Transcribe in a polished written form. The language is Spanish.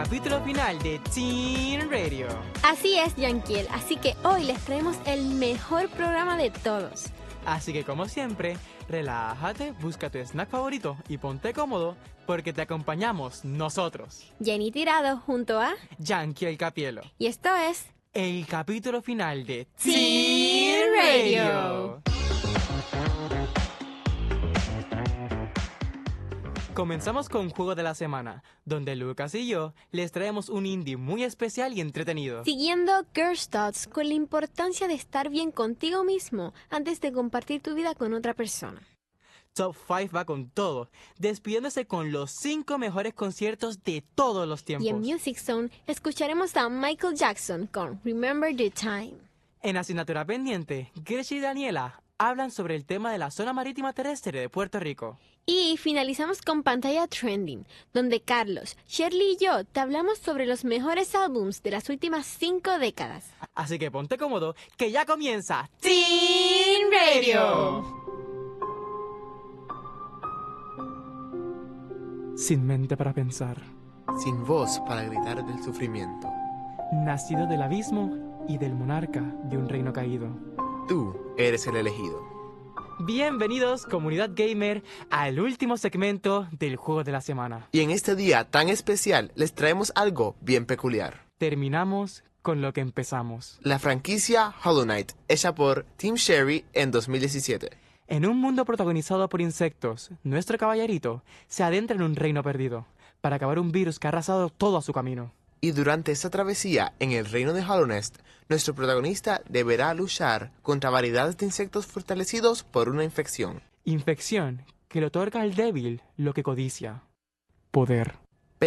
capítulo final de Teen Radio. Así es, Yanquiel, así que hoy les traemos el mejor programa de todos. Así que como siempre, relájate, busca tu snack favorito y ponte cómodo porque te acompañamos nosotros, Jenny Tirado junto a Yankee el Capielo. Y esto es El capítulo final de Teen Radio. Comenzamos con Juego de la Semana, donde Lucas y yo les traemos un indie muy especial y entretenido. Siguiendo Girls Thoughts con la importancia de estar bien contigo mismo antes de compartir tu vida con otra persona. Top 5 va con todo, despidiéndose con los 5 mejores conciertos de todos los tiempos. Y en Music Zone escucharemos a Michael Jackson con Remember the Time. En Asignatura Pendiente, Grecia y Daniela hablan sobre el tema de la zona marítima terrestre de Puerto Rico. Y finalizamos con Pantalla Trending, donde Carlos, Shirley y yo te hablamos sobre los mejores álbums de las últimas 5 décadas. Así que ponte cómodo, que ya comienza Teen Radio. Sin mente para pensar, sin voz para gritar del sufrimiento. nacido del abismo y del monarca de un reino caído. Tú eres el elegido. Bienvenidos, comunidad gamer, al último segmento del Juego de la Semana. Y en este día tan especial les traemos algo bien peculiar. Terminamos con lo que empezamos. La franquicia Hollow Knight, hecha por Team Cherry en 2017. En un mundo protagonizado por insectos, nuestro caballerito se adentra en un reino perdido para acabar un virus que ha arrasado todo a su camino. Y durante esta travesía en el reino de Hollow Nest, nuestro protagonista deberá luchar contra variedades de insectos fortalecidos por una infección. Infección que le otorga al débil lo que codicia: poder.